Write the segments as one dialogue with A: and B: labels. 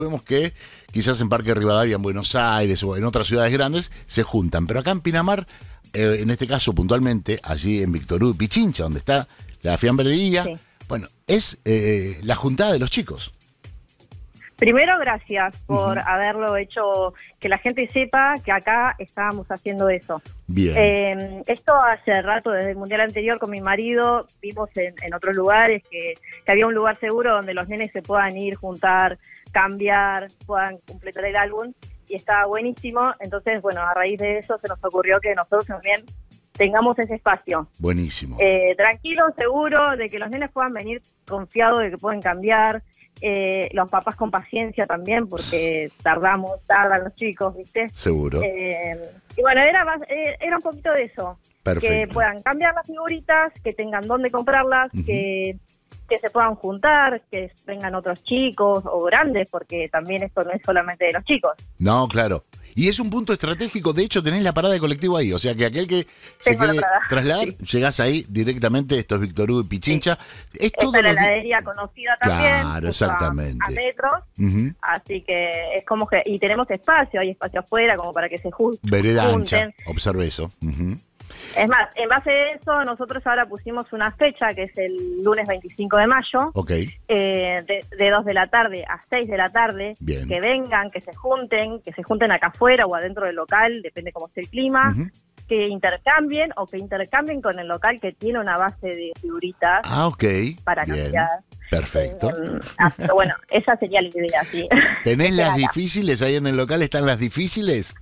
A: Vemos que quizás en Parque Rivadavia, en Buenos Aires o en otras ciudades grandes, se juntan. Pero acá en Pinamar, en este caso puntualmente, allí en Víctor Hugo y Pichincha, donde está la fiambrería,
B: Sí.
A: bueno, es la juntada de los chicos.
B: Primero, gracias por haberlo hecho, que la gente sepa que acá estábamos haciendo eso.
A: Bien.
B: Esto hace rato, desde el mundial anterior con mi marido, vimos en otros lugares que había un lugar seguro donde los nenes se puedan ir, juntar, cambiar, puedan completar el álbum, y estaba buenísimo. Entonces, bueno, a raíz de eso se nos ocurrió que nosotros también tengamos ese espacio.
A: Buenísimo.
B: Tranquilo, seguro, de que los nenes puedan venir confiados de que pueden cambiar. Los papás con paciencia también, porque tardan los chicos, ¿viste?
A: Seguro.
B: Y bueno, era un poquito de eso.
A: Perfecto.
B: Que puedan cambiar las figuritas, que tengan dónde comprarlas, que se puedan juntar, que vengan otros chicos o grandes, porque también esto no es solamente de los chicos.
A: No, claro. Y es un punto estratégico, de hecho tenés la parada de colectivo ahí, o sea que aquel que se
B: Tengo la
A: quiere
B: parada,
A: trasladar,
B: sí.
A: llegás ahí directamente, esto es Víctor Hugo y Pichincha. Es todo
B: Esta es la
A: los di-
B: heladería conocida también.
A: Claro,
B: justo
A: exactamente.
B: A metros,
A: Ujú.
B: así que es como que... Y tenemos espacio, hay espacio afuera como para que se
A: Vereda ancha,
B: junten.
A: observe eso. Ujú.
B: Es más, en base a eso, nosotros ahora pusimos una fecha, que es el lunes 25 de mayo,
A: Ok,
B: de 2 de la tarde a 6 de la tarde,
A: Bien.
B: que vengan, que se junten acá afuera o adentro del local, depende cómo esté el clima,
A: Ujú.
B: que intercambien con el local que tiene una base de figuritas
A: ok,
B: para
A: bien,
B: cambiar.
A: perfecto.
B: Pero bueno, esa sería la idea, sí.
A: ¿Tenés las
B: Acá.
A: difíciles ahí en el local? ¿Están las difíciles?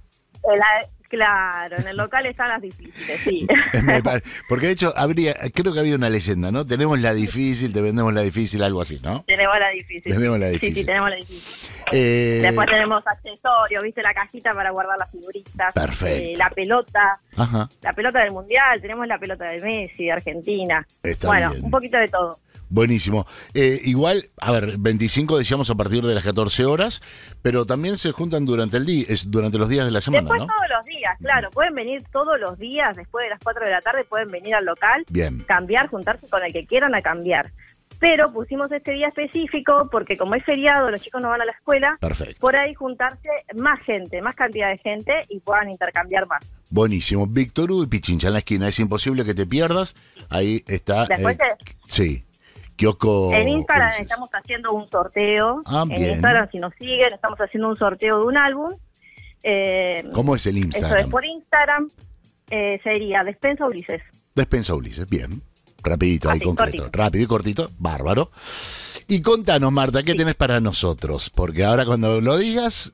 B: Claro, en el local están las difíciles, sí.
A: Porque de hecho creo que había una leyenda, ¿no? Tenemos la difícil, te vendemos la difícil, algo así, ¿no?
B: Tenemos la difícil.
A: Tenemos la difícil.
B: Sí, tenemos la difícil.
A: Eh,
B: Después tenemos accesorios, ¿viste? La cajita para guardar las figuritas.
A: Perfecto.
B: La pelota.
A: Ajá,
B: La pelota del Mundial. Tenemos la pelota de Messi, de Argentina.
A: Está
B: bueno,
A: bien.
B: un poquito de todo.
A: buenísimo. Igual, a ver, 25 decíamos a partir de las 14 horas, pero también se juntan durante el día, durante los días de la semana,
B: Después
A: ¿no?
B: todos los días, claro. Pueden venir todos los días, después de las 4 de la tarde, pueden venir al local,
A: Bien.
B: cambiar, juntarse con el que quieran a cambiar. Pero pusimos este día específico porque como es feriado, los chicos no van a la escuela,
A: Perfecto.
B: por ahí juntarse más gente, más cantidad de gente y puedan intercambiar más.
A: Buenísimo. Víctor Hugo y Pichincha en la esquina. Es imposible que te pierdas. Ahí está.
B: Después
A: sí. Kiosco.
B: En Instagram
A: Ulises.
B: estamos haciendo un sorteo.
A: Ah,
B: en
A: bien.
B: Instagram, si nos siguen, estamos haciendo un sorteo de un álbum.
A: ¿Cómo es el
B: Eso
A: Instagram?
B: es por Instagram. Sería Despensa Ulises.
A: Despensa Ulises. Bien. Rapidito, ahí
B: Así,
A: concreto.
B: cortito.
A: Rápido y cortito. Bárbaro. Y contanos, Marta, ¿qué tenés para nosotros? Porque ahora cuando lo digas,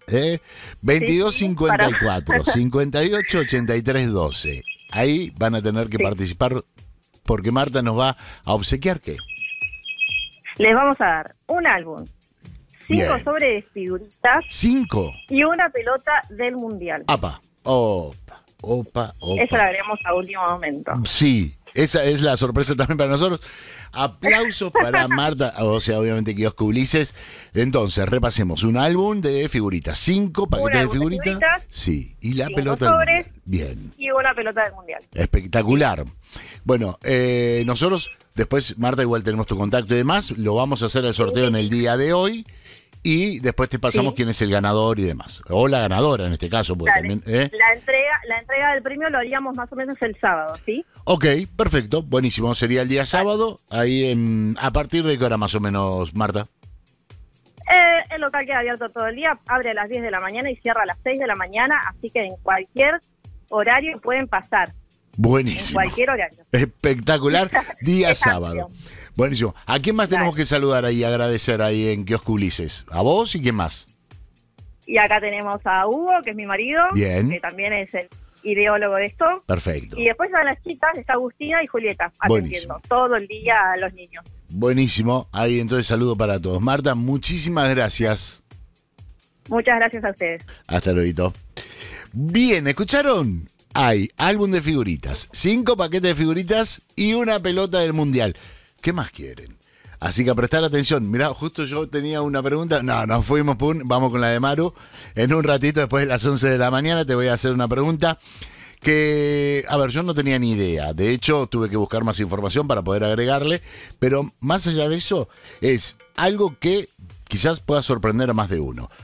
A: 2254 58 83 12. Ahí van a tener que
B: Sí.
A: participar porque Marta nos va a obsequiar ¿qué?
B: Les vamos a dar un álbum, 5
A: Bien.
B: sobres de figuritas
A: 5.
B: y una pelota del Mundial.
A: Apa. Opa.
B: Eso lo haremos a último momento.
A: Sí, esa es la sorpresa también para nosotros. Aplausos para Marta, o sea, obviamente Kiosco Ulises. Entonces, repasemos un álbum de figuritas, 5 paquetes de
B: álbum de
A: figuritas.
B: figuritas,
A: Sí, y la
B: 5
A: pelota del
B: sobres.
A: Mundial. Bien,
B: Y una pelota del Mundial.
A: espectacular. Bueno, nosotros, después, Marta, igual tenemos tu contacto y demás, lo vamos a hacer el sorteo en el día de hoy. Y después te pasamos
B: Sí.
A: quién es el ganador y demás. O la ganadora en este caso, porque
B: Dale.
A: también.
B: La entrega del premio lo haríamos más o menos el sábado, ¿sí?
A: Ok, perfecto, buenísimo. Sería el día sábado, ahí ¿a partir de qué hora más o menos, Marta?
B: El local queda abierto todo el día, abre a las 10 de la mañana y cierra a las 6 de la mañana, así que en cualquier horario pueden pasar, en
A: Buenísimo.
B: cualquier horario.
A: Espectacular, día
B: Es
A: sábado.
B: amplio.
A: Buenísimo. ¿A quién más tenemos
B: Dale.
A: que saludar ahí y agradecer ahí en Kiosco Ulises? ¿A vos y quién más?
B: Y acá tenemos a Hugo, que es mi marido,
A: Bien.
B: que también es el ideólogo de esto.
A: Perfecto.
B: Y después a las chicas está Agustina y Julieta
A: Buenísimo.
B: atendiendo todo el día a los niños.
A: Buenísimo. Ahí entonces saludo para todos. Marta, muchísimas gracias.
B: Muchas gracias a ustedes.
A: Hasta luego. Bien, ¿escucharon? Hay álbum de figuritas, 5 paquetes de figuritas y una pelota del Mundial. ¿Qué más quieren? Así que a prestar atención. Mirá, justo yo tenía una pregunta. No, nos fuimos, pum, vamos con la de Maru. En un ratito, después de las 11 de la mañana, te voy a hacer una pregunta que, a ver, yo no tenía ni idea. De hecho, tuve que buscar más información para poder agregarle. Pero más allá de eso, es algo que quizás pueda sorprender a más de uno.